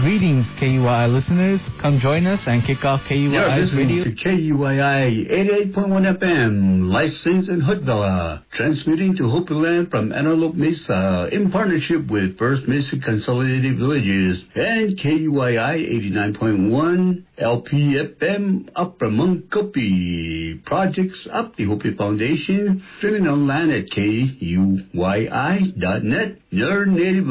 Greetings, KUII listeners. Come join us and kick off KUII's radio. To KUII 88.1 FM, licensed in Hootvilla, transmitting to Hopi Land from Antelope Mesa in partnership with First Mesa Consolidated Villages and KUII 89.1 LPFM up from Munkopi. Projects up the Hopi Foundation, streaming online at KUII.net. Your native